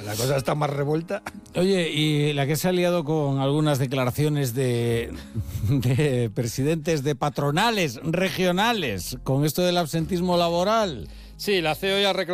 La cosa está más revuelta. Oye, y la que se ha liado con algunas declaraciones de presidentes de patronales regionales con esto del absentismo laboral. Sí, la CEO ya ha